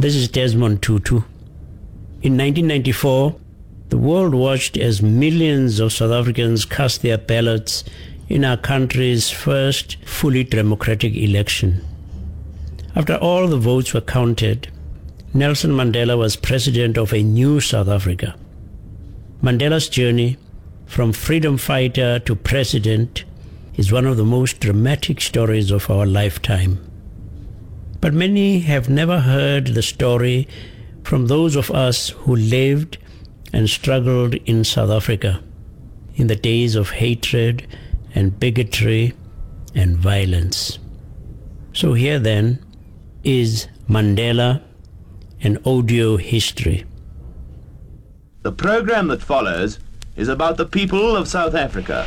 This is Desmond Tutu. In 1994, the world watched as millions of South Africans cast their ballots in our country's first fully democratic election. After all the votes were counted, Nelson Mandela was president of a new South Africa. Mandela's journey from freedom fighter to president is one of the most dramatic stories of our lifetime. But many have never heard the story from those of us who lived and struggled in South Africa in the days of hatred and bigotry and violence. So here then is Mandela, an audio history. The program that follows is about the people of South Africa.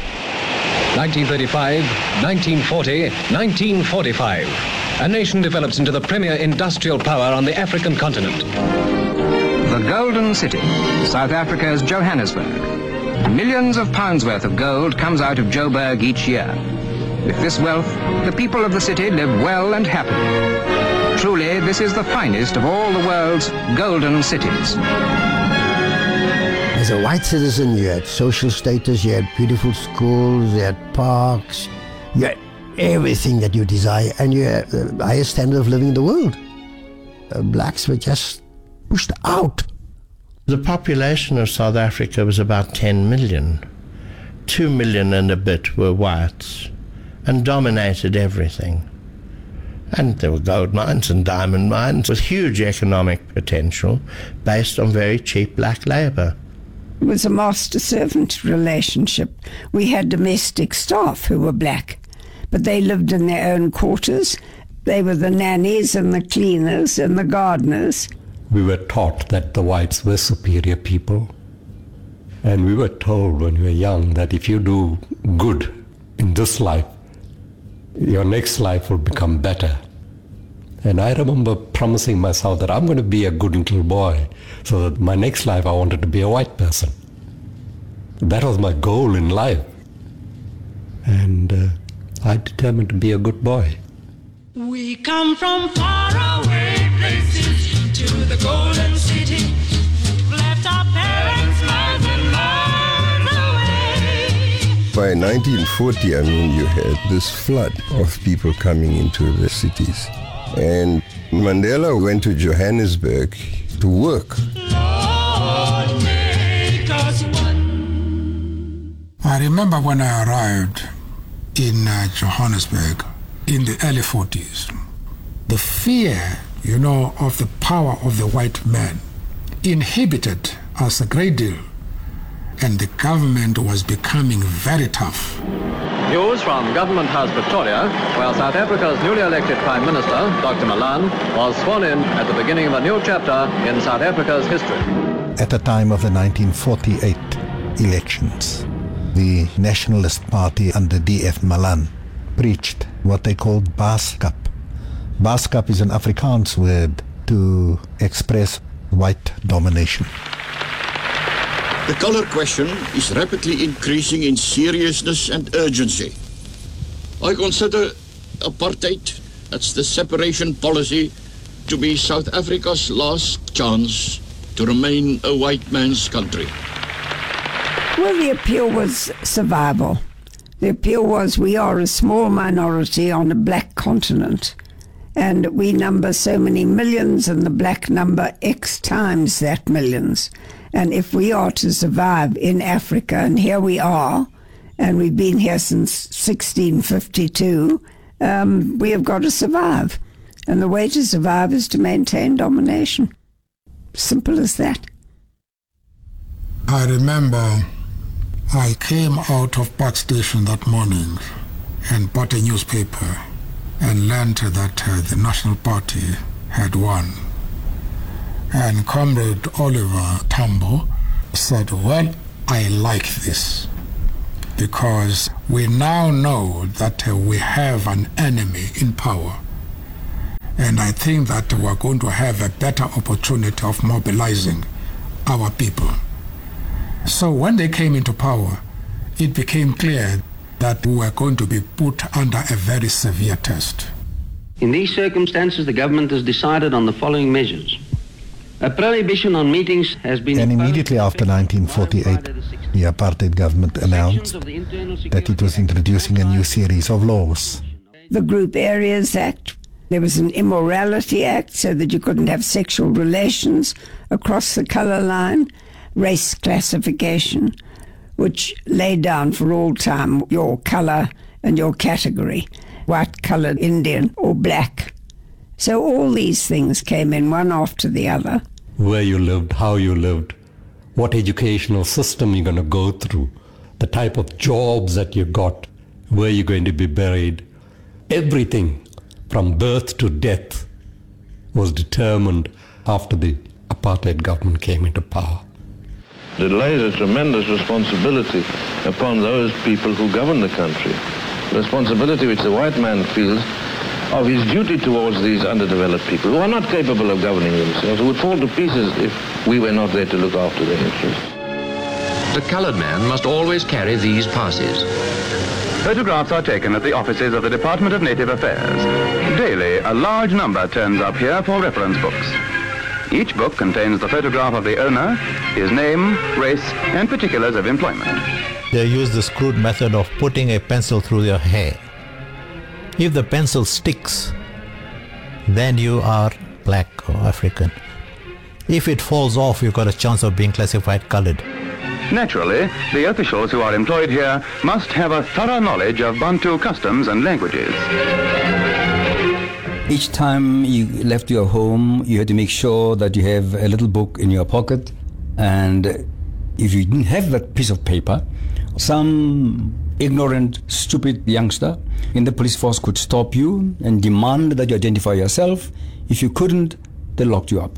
1935, 1940, 1945. A nation develops into the premier industrial power on the African continent. The Golden City, South Africa's Johannesburg. Millions of pounds worth of gold comes out of Joburg each year. With this wealth, the people of the city live well and happily. Truly, this is the finest of all the world's golden cities. As a white citizen, you had social status, you had beautiful schools, you had parks, you had everything that you desire, and you had the highest standard of living in the world. Blacks were just pushed out. The population of South Africa was about 10 million. 2 million and a bit were whites and dominated everything. And there were gold mines and diamond mines with huge economic potential based on very cheap black labour. It was a master-servant relationship. We had domestic staff who were black, but they lived in their own quarters. They were the nannies and the cleaners and the gardeners. We were taught that the whites were superior people. And we were told when we were young that if you do good in this life, your next life will become better. And I remember promising myself that I'm going to be a good little boy, so that my next life I wanted to be a white person. That was my goal in life. And I determined to be a good boy. We come from faraway places to the Golden City. Left our parents miles and miles away. By 1940, you had this flood of people coming into the cities. And Mandela went to Johannesburg to work. Lord, make us one. I remember when I arrived in Johannesburg in the early 40s, the fear, of the power of the white man inhibited us a great deal, and the government was becoming very tough. News from Government House Victoria, where South Africa's newly elected Prime Minister, Dr. Malan, was sworn in at the beginning of a new chapter in South Africa's history. At the time of the 1948 elections, the Nationalist Party under D.F. Malan preached what they called Baaskap. Baaskap is an Afrikaans word to express white domination. The color question is rapidly increasing in seriousness and urgency. I consider apartheid, that's the separation policy, to be South Africa's last chance to remain a white man's country. Well, the appeal was survival. The appeal was we are a small minority on a black continent, and we number so many millions, and the black number X times that millions. And if we are to survive in Africa, and here we are, and we've been here since 1652, we have got to survive. And the way to survive is to maintain domination. Simple as that. I remember I came out of Park Station that morning and bought a newspaper and learned that the National Party had won. And Comrade Oliver Tambo said, well, I like this because we now know that we have an enemy in power. And I think that we're going to have a better opportunity of mobilizing our people. So when they came into power, it became clear that we were going to be put under a very severe test. In these circumstances, the government has decided on the following measures. A prohibition on meetings has been... And immediately after 1948, the apartheid government announced that it was introducing a new series of laws. The Group Areas Act. There was an Immorality Act so that you couldn't have sexual relations across the colour line. Race classification, which laid down for all time your colour and your category, white-coloured Indian or black. So all these things came in one after the other. Where you lived, how you lived, what educational system you're going to go through, the type of jobs that you got, where you're going to be buried. Everything from birth to death was determined after the apartheid government came into power. It lays a tremendous responsibility upon those people who govern the country. Responsibility which the white man feels of his duty towards these underdeveloped people who are not capable of governing themselves, who would fall to pieces if we were not there to look after their interests. The coloured man must always carry these passes. Photographs are taken at the offices of the Department of Native Affairs. Daily, a large number turns up here for reference books. Each book contains the photograph of the owner, his name, race, and particulars of employment. They use this crude method of putting a pencil through your hair. If the pencil sticks, then you are black or African. If it falls off, you've got a chance of being classified colored. Naturally, the officials who are employed here must have a thorough knowledge of Bantu customs and languages. Each time you left your home, you had to make sure that you have a little book in your pocket. And if you didn't have that piece of paper, some ignorant, stupid youngster in the police force could stop you and demand that you identify yourself. If you couldn't, they locked you up.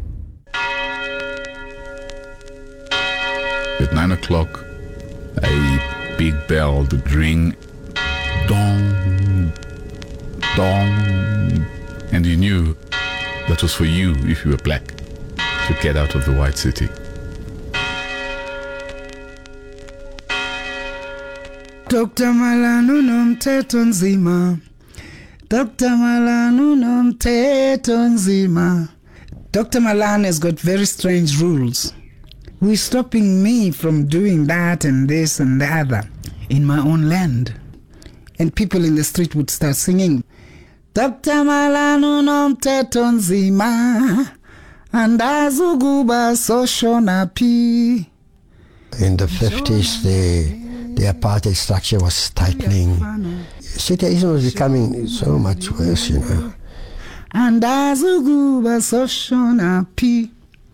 At 9 o'clock, a big bell would ring, dong, dong, and you knew that was for you, if you were black, to get out of the white city. Dr. Malanu nomthetho nzima. Dr. Malanu nomthetho nzima. Dr. Malan has got very strange rules. Who's stopping me from doing that and this and the other in my own land? And people in the street would start singing, Dr. Malanu nomthetho nzima, andazukuba soshona pi. In the 50s, the apartheid structure was tightening. Cityism was becoming so much worse, you know. Andazukuba soshona pi.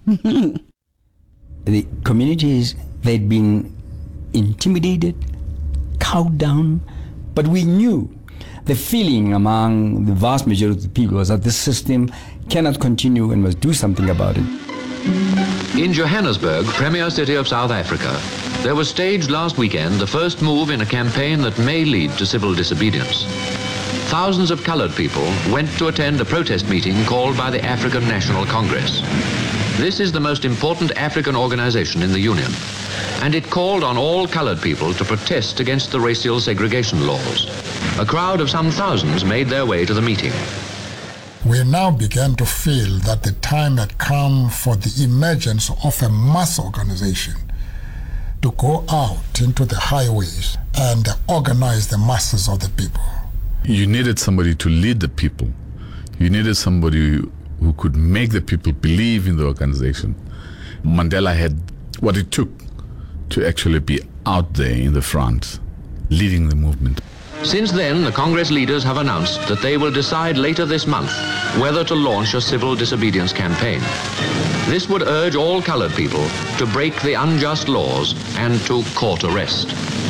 The communities, they'd been intimidated, cowed down, but we knew the feeling among the vast majority of the people was that this system cannot continue and must do something about it. In Johannesburg, premier city of South Africa, there was staged last weekend the first move in a campaign that may lead to civil disobedience. Thousands of coloured people went to attend a protest meeting called by the African National Congress. This is the most important African organization in the Union, and it called on all coloured people to protest against the racial segregation laws. A crowd of some thousands made their way to the meeting. We now began to feel that the time had come for the emergence of a mass organization to go out into the highways and organize the masses of the people. You needed somebody to lead the people. You needed somebody who could make the people believe in the organization. Mandela had what it took to actually be out there in the front, leading the movement. Since then, the Congress leaders have announced that they will decide later this month whether to launch a civil disobedience campaign. This would urge all coloured people to break the unjust laws and to court arrest.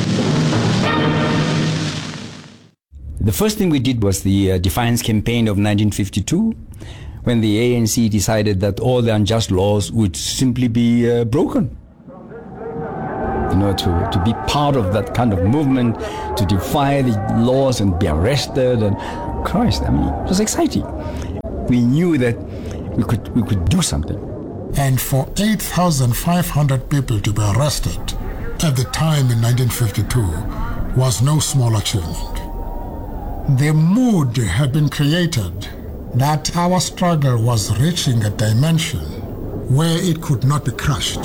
The first thing we did was the Defiance Campaign of 1952, when the ANC decided that all the unjust laws would simply be broken. You know, to be part of that kind of movement, to defy the laws and be arrested, and Christ, I mean, it was exciting. We knew that we could do something. And for 8,500 people to be arrested at the time in 1952 was no small achievement. The mood had been created that our struggle was reaching a dimension where it could not be crushed.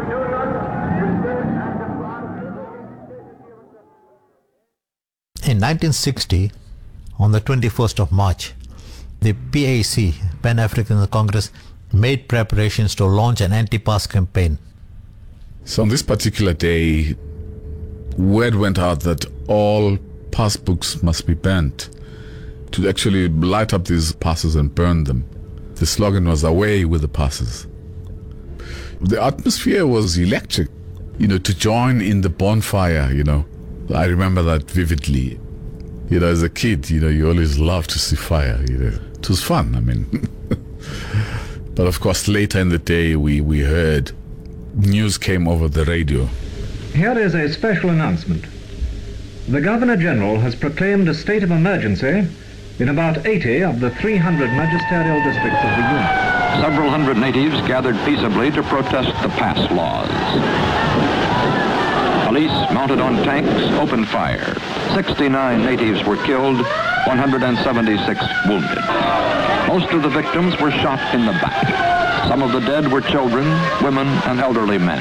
In 1960, on the 21st of March, the PAC, Pan-African Congress, made preparations to launch an anti-pass campaign. So on this particular day, word went out that all passbooks must be burnt, to actually light up these passes and burn them. The slogan was "Away with the passes." The atmosphere was electric, to join in the bonfire, I remember that vividly. As a kid, you always loved to see fire, It was fun, But of course, later in the day, we heard, news came over the radio. Here is a special announcement. The Governor-General has proclaimed a state of emergency in about 80 of the 300 magisterial districts of the Union. Several hundred natives gathered peaceably to protest the pass laws. Police, mounted on tanks, opened fire. 69 natives were killed, 176 wounded. Most of the victims were shot in the back. Some of the dead were children, women, and elderly men.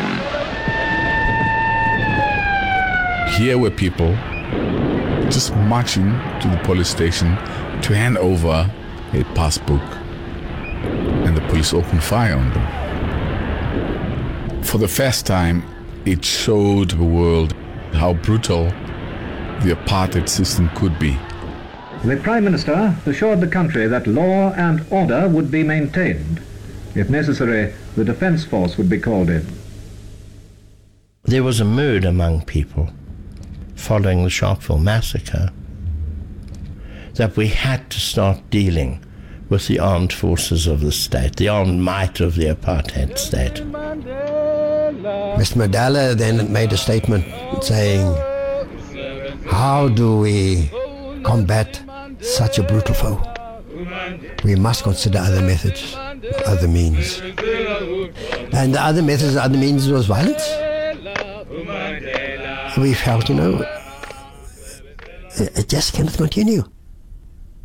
Here were people just marching to the police station to hand over a passbook, and the police opened fire on them. For the first time, it showed the world how brutal the apartheid system could be. The Prime Minister assured the country that law and order would be maintained. If necessary, the defence force would be called in. There was a mood among people following the Sharpeville massacre that we had to start dealing with the armed forces of the state, the armed might of the apartheid state. Mr. Mandela then made a statement saying, how do we combat such a brutal foe? We must consider other methods, other means. And the other methods, other means was violence. We felt, it just cannot continue.